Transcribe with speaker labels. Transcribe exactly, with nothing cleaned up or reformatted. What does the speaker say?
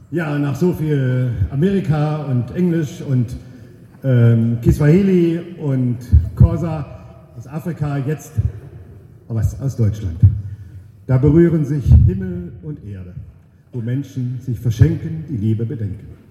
Speaker 1: Ja, nach so viel Amerika und Englisch und ähm, Kiswahili und Xhosa aus Afrika, jetzt was aus Deutschland. Da berühren sich Himmel und Erde, wo Menschen sich verschenken, die Liebe bedenken.